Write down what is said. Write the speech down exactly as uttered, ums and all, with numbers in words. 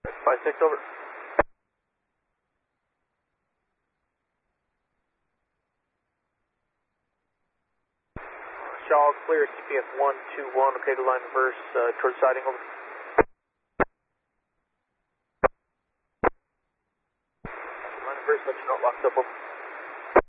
five six over. Shaw, clear, C P F one two one, okay to line reverse, uh, towards siding, over. Line reverse, let you know, locked up, over.